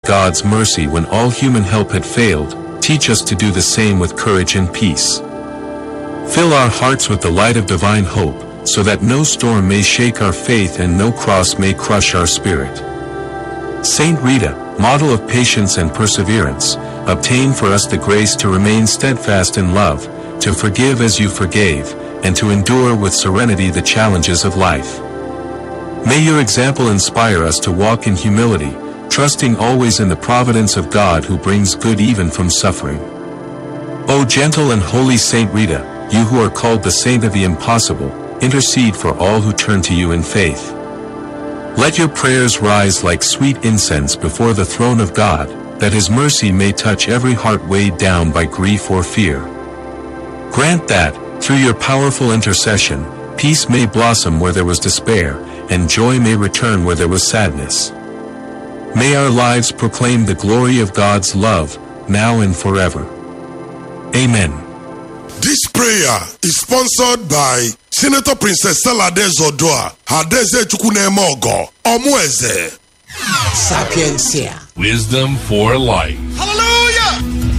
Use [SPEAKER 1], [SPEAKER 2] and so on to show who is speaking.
[SPEAKER 1] God's mercy when all human help had failed, teach us to do the same with courage and peace. Fill our hearts with the light of divine hope, so that no storm may shake our faith and no cross may crush our spirit. Saint Rita, model of patience and perseverance, obtain for us the grace to remain steadfast in love, to forgive as you forgave, and to endure with serenity the challenges of life. May your example inspire us to walk in humility, trusting always in the providence of God who brings good even from suffering. O gentle and holy Saint Rita, you who are called the saint of the impossible, intercede for all who turn to you in faith. Let your prayers rise like sweet incense before the throne of God, that His mercy may touch every heart weighed down by grief or fear. Grant that, through your powerful intercession, peace may blossom where there was despair, and joy may return where there was sadness. May our lives proclaim the glory of God's love, now and forever. Amen.
[SPEAKER 2] This prayer is sponsored by Senator Princess Salade Zodoa, Hadeze Chukunemogo, Omueze.
[SPEAKER 3] Sapiencia.
[SPEAKER 4] Wisdom for life.
[SPEAKER 5] Hallelujah!